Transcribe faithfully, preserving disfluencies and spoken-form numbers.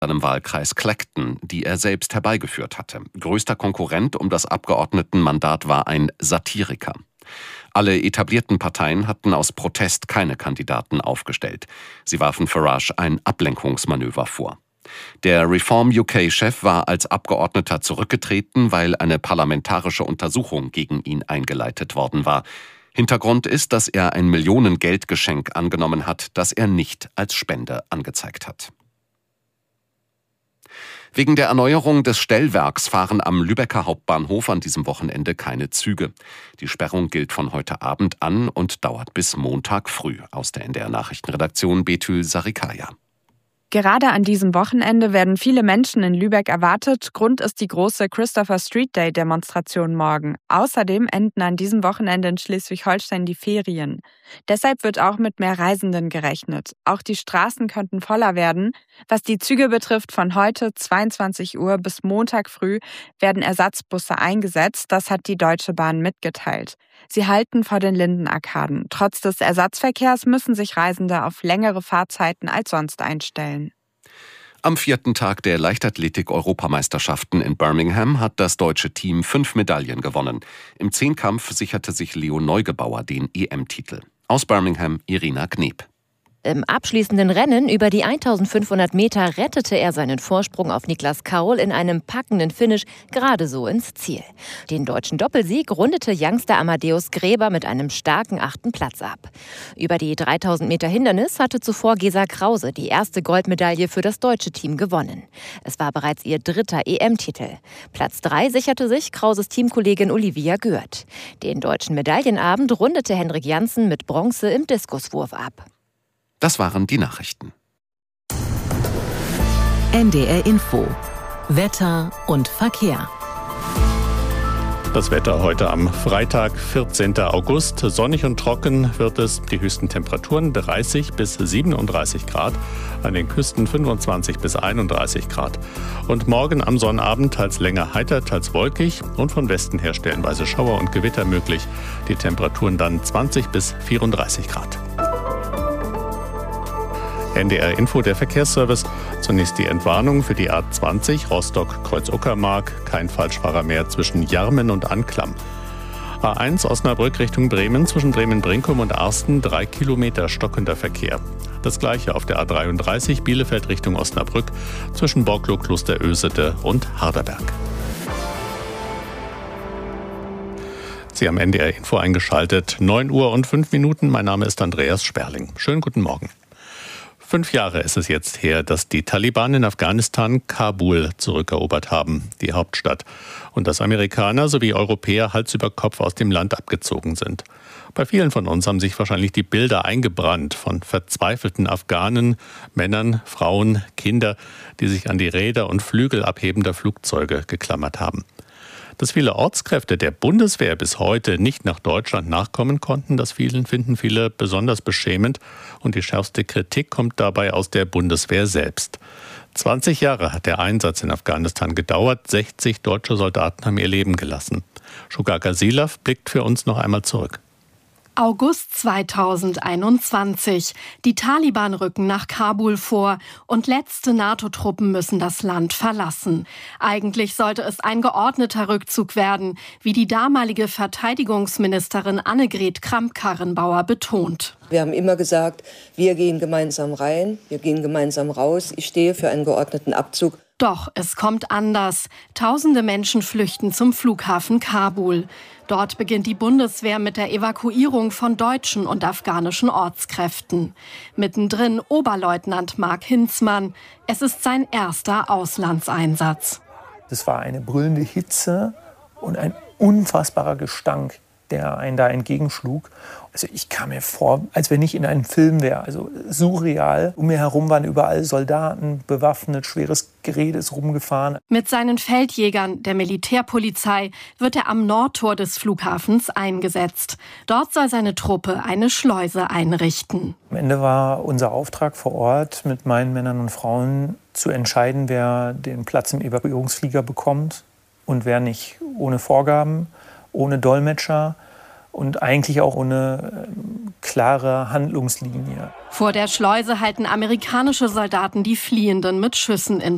seinem Wahlkreis Clacton, die er selbst herbeigeführt hatte. Größter Konkurrent um das Abgeordnetenmandat war ein Satiriker. Alle etablierten Parteien hatten aus Protest keine Kandidaten aufgestellt. Sie warfen Farage ein Ablenkungsmanöver vor. Der Reform U K-Chef war als Abgeordneter zurückgetreten, weil eine parlamentarische Untersuchung gegen ihn eingeleitet worden war. Hintergrund ist, dass er ein Millionen-Geldgeschenk angenommen hat, das er nicht als Spende angezeigt hat. Wegen der Erneuerung des Stellwerks fahren am Lübecker Hauptbahnhof an diesem Wochenende keine Züge. Die Sperrung gilt von heute Abend an und dauert bis Montag früh. Aus der N D R-Nachrichtenredaktion Betül Sarikaya. Gerade an diesem Wochenende werden viele Menschen in Lübeck erwartet. Grund ist die große Christopher Street Day Demonstration morgen. Außerdem enden an diesem Wochenende in Schleswig-Holstein die Ferien. Deshalb wird auch mit mehr Reisenden gerechnet. Auch die Straßen könnten voller werden. Was die Züge betrifft, von heute zweiundzwanzig Uhr bis Montag früh werden Ersatzbusse eingesetzt. Das hat die Deutsche Bahn mitgeteilt. Sie halten vor den Lindenarkaden. Trotz des Ersatzverkehrs müssen sich Reisende auf längere Fahrzeiten als sonst einstellen. Am vierten Tag der Leichtathletik-Europameisterschaften in Birmingham hat das deutsche Team fünf Medaillen gewonnen. Im Zehnkampf sicherte sich Leo Neugebauer den E M-Titel. Aus Birmingham Irina Kneb. Im abschließenden Rennen über die eintausendfünfhundert Meter rettete er seinen Vorsprung auf Niklas Kaul in einem packenden Finish gerade so ins Ziel. Den deutschen Doppelsieg rundete Youngster Amadeus Gräber mit einem starken achten Platz ab. Über die dreitausend Meter Hindernis hatte zuvor Gesa Krause die erste Goldmedaille für das deutsche Team gewonnen. Es war bereits ihr dritter E M-Titel. Platz drei sicherte sich Krauses Teamkollegin Olivia Gürt. Den deutschen Medaillenabend rundete Henrik Janssen mit Bronze im Diskuswurf ab. Das waren die Nachrichten. N D R Info. Wetter und Verkehr. Das Wetter heute am Freitag, vierzehnten August. Sonnig und trocken wird es. Die höchsten Temperaturen dreißig bis siebenunddreißig Grad. An den Küsten fünfundzwanzig bis einunddreißig Grad. Und morgen am Sonnabend teils länger heiter, teils wolkig und von Westen her stellenweise Schauer und Gewitter möglich. Die Temperaturen dann zwanzig bis vierunddreißig Grad. N D R Info, der Verkehrsservice. Zunächst die Entwarnung für die A zwanzig Rostock-Kreuz-Uckermark. Kein Falschfahrer mehr zwischen Jarmen und Anklam. A eins Osnabrück Richtung Bremen, zwischen Bremen-Brinkum und Arsten drei Kilometer stockender Verkehr. Das gleiche auf der A dreiunddreißig Bielefeld Richtung Osnabrück, zwischen Borglo, Klosterösede und Harderberg. Sie haben N D R Info eingeschaltet. neun Uhr und fünf Minuten. Mein Name ist Andreas Sperling. Schönen guten Morgen. Fünf Jahre ist es jetzt her, dass die Taliban in Afghanistan Kabul zurückerobert haben, die Hauptstadt, und dass Amerikaner sowie Europäer Hals über Kopf aus dem Land abgezogen sind. Bei vielen von uns haben sich wahrscheinlich die Bilder eingebrannt von verzweifelten Afghanen, Männern, Frauen, Kinder, die sich an die Räder und Flügel abhebender Flugzeuge geklammert haben. Dass viele Ortskräfte der Bundeswehr bis heute nicht nach Deutschland nachkommen konnten, das vielen finden viele besonders beschämend. Und die schärfste Kritik kommt dabei aus der Bundeswehr selbst. zwanzig Jahre hat der Einsatz in Afghanistan gedauert. sechzig deutsche Soldaten haben ihr Leben gelassen. Shugar Gasilov blickt für uns noch einmal zurück. August zweitausendeinundzwanzig. Die Taliban rücken nach Kabul vor und letzte NATO-Truppen müssen das Land verlassen. Eigentlich sollte es ein geordneter Rückzug werden, wie die damalige Verteidigungsministerin Annegret Kramp-Karrenbauer betont. Wir haben immer gesagt, wir gehen gemeinsam rein, wir gehen gemeinsam raus. Ich stehe für einen geordneten Abzug. Doch es kommt anders. Tausende Menschen flüchten zum Flughafen Kabul. Dort beginnt die Bundeswehr mit der Evakuierung von deutschen und afghanischen Ortskräften. Mittendrin Oberleutnant Mark Hinzmann. Es ist sein erster Auslandseinsatz. Es war eine brüllende Hitze und ein unfassbarer Gestank, der einen da entgegenschlug. Also ich kam mir vor, als wenn ich in einem Film wäre, also surreal. Um mir herum waren überall Soldaten, bewaffnet, schweres Gerät ist rumgefahren. Mit seinen Feldjägern, der Militärpolizei, wird er am Nordtor des Flughafens eingesetzt. Dort soll seine Truppe eine Schleuse einrichten. Am Ende war unser Auftrag vor Ort, mit meinen Männern und Frauen zu entscheiden, wer den Platz im Evakuierungsflieger bekommt und wer nicht, ohne Vorgaben, ohne Dolmetscher und eigentlich auch ohne ähm, klare Handlungslinie. Vor der Schleuse halten amerikanische Soldaten die Fliehenden mit Schüssen in